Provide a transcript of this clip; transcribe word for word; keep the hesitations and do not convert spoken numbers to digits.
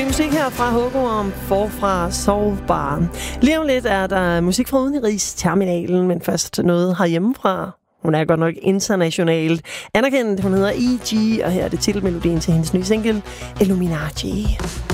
musik her fra Hugo om Forfra Soulbar. Lige om lidt er der musik fra Udenrigsterminalen, men først noget herhjemmefra. Hun er godt nok internationalt anerkendt. Hun hedder E G, og her er det titelmelodien til hendes nye single, Illuminati.